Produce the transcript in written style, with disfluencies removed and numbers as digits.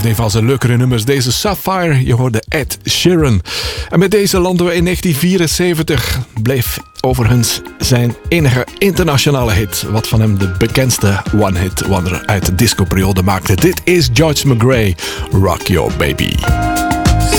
een van zijn leukere nummers. Deze Sapphire, je hoorde Ed Sheeran. En met deze landen we in 1974. Bleef overigens zijn enige internationale hit, wat van hem de bekendste one-hit wonder uit de discoperiode maakte. Dit is George McRae, Rock Your Baby.